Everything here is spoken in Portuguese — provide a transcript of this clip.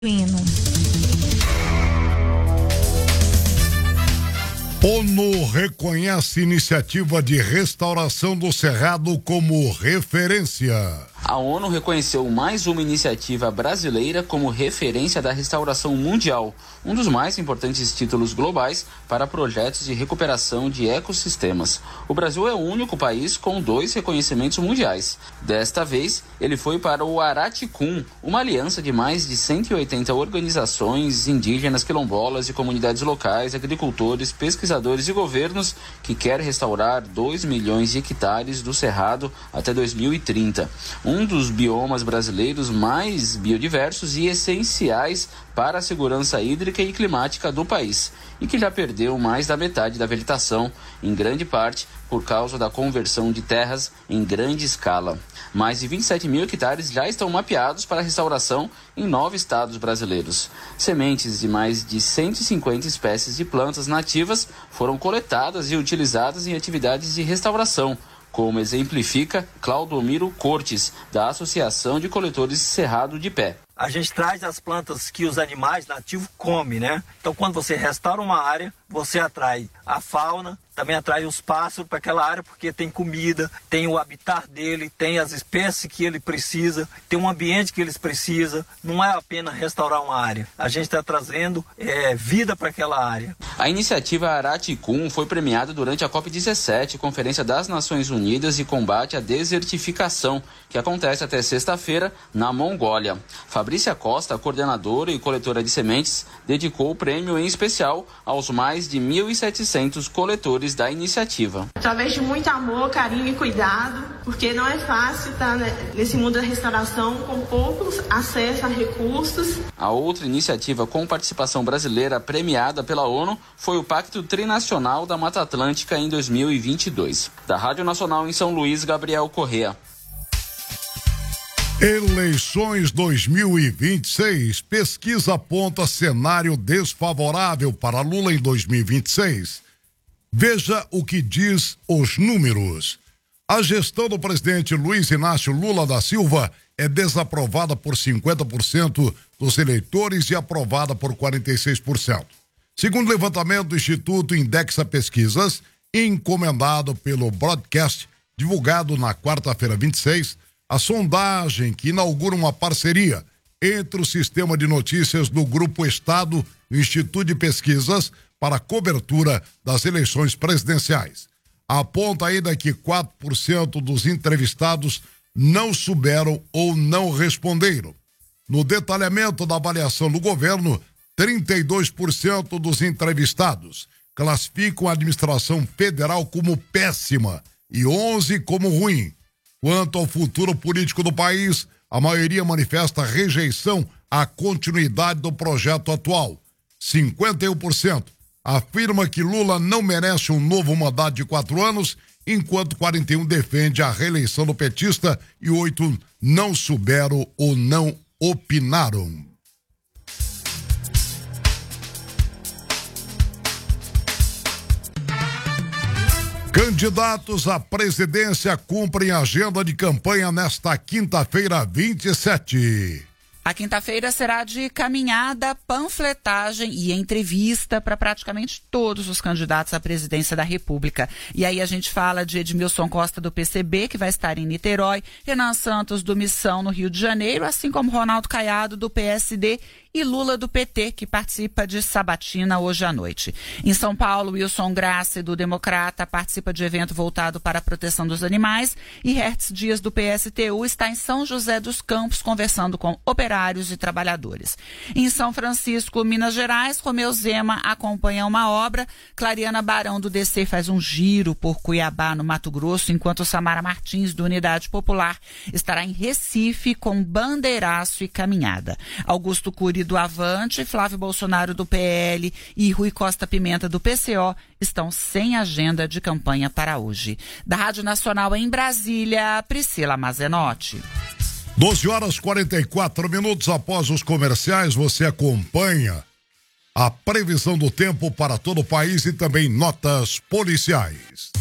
hino. ONU reconhece iniciativa de restauração do Cerrado como referência. A ONU reconheceu mais uma iniciativa brasileira como referência da restauração mundial, um dos mais importantes títulos globais para projetos de recuperação de ecossistemas. O Brasil é o único país com 2 reconhecimentos mundiais. Desta vez, ele foi para o Araticum, uma aliança de mais de 180 organizações indígenas, quilombolas e comunidades locais, agricultores, pesquisadores e governos que quer restaurar 2 milhões de hectares do Cerrado até 2030. Um dos biomas brasileiros mais biodiversos e essenciais para a segurança hídrica e climática do país, e que já perdeu mais da metade da vegetação, em grande parte por causa da conversão de terras em grande escala. Mais de 27 mil hectares já estão mapeados para restauração em 9 estados brasileiros. Sementes de mais de 150 espécies de plantas nativas foram coletadas e utilizadas em atividades de restauração, como exemplifica Claudomiro Cortes, da Associação de Coletores de Cerrado de Pé. A gente traz as plantas que os animais nativos comem, né? Então, quando você restaura uma área, você atrai a fauna, também atrai os pássaros para aquela área, porque tem comida, tem o habitat dele, tem as espécies que ele precisa, tem um ambiente que eles precisam. Não é apenas restaurar uma área. A gente está trazendo vida para aquela área. A iniciativa Araticum foi premiada durante a COP17, Conferência das Nações Unidas de Combate à Desertificação, que acontece até sexta-feira na Mongólia. Fabrícia Costa, coordenadora e coletora de sementes, dedicou o prêmio em especial aos mais de 1.700 coletores da iniciativa. Através de muito amor, carinho e cuidado, porque não é fácil estar nesse mundo da restauração com poucos acesso a recursos. A outra iniciativa com participação brasileira premiada pela ONU foi o Pacto Trinacional da Mata Atlântica em 2022. Da Rádio Nacional em São Luís, Gabriel Correa. Eleições 2026. Pesquisa aponta cenário desfavorável para Lula em 2026. Veja o que diz os números. A gestão do presidente Luiz Inácio Lula da Silva é desaprovada por 50% dos eleitores e aprovada por 46%. Segundo o levantamento do Instituto Indexa Pesquisas, encomendado pelo Broadcast, divulgado na quarta-feira 26, a sondagem que inaugura uma parceria entre o sistema de notícias do Grupo Estado e o Instituto de Pesquisas para a cobertura das eleições presidenciais aponta ainda que 4% dos entrevistados não souberam ou não responderam. No detalhamento da avaliação do governo, 32% dos entrevistados classificam a administração federal como péssima e 11% como ruim. Quanto ao futuro político do país, a maioria manifesta rejeição à continuidade do projeto atual. 51% afirma que Lula não merece um novo mandato de 4 anos, enquanto 41% defende a reeleição do petista e 8% não souberam ou não opinaram. Candidatos à presidência cumprem agenda de campanha nesta quinta-feira, 27. A quinta-feira será de caminhada, panfletagem e entrevista para praticamente todos os candidatos à presidência da República. E aí a gente fala de Edmilson Costa do PCB, que vai estar em Niterói, Renan Santos do Missão no Rio de Janeiro, assim como Ronaldo Caiado do PSD e Lula do PT, que participa de sabatina hoje à noite. Em São Paulo, Wilson Grassi do Democrata participa de evento voltado para a proteção dos animais e Hertz Dias do PSTU está em São José dos Campos conversando com operários e trabalhadores. Em São Francisco, Minas Gerais, Romeu Zema acompanha uma obra, Clariana Barão do DC faz um giro por Cuiabá, no Mato Grosso, enquanto Samara Martins do Unidade Popular estará em Recife com bandeiraço e caminhada. Augusto Cury do Avante, Flávio Bolsonaro do PL e Rui Costa Pimenta do PCO estão sem agenda de campanha para hoje. Da Rádio Nacional em Brasília, Priscila Mazenotti. 12h44 após os comerciais, você acompanha a previsão do tempo para todo o país e também notas policiais.